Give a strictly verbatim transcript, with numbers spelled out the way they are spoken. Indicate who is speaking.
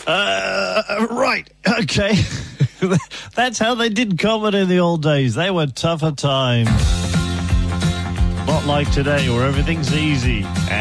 Speaker 1: Uh, right, okay. That's how they did comedy in the old days. They were tougher times. Not like today where everything's easy. And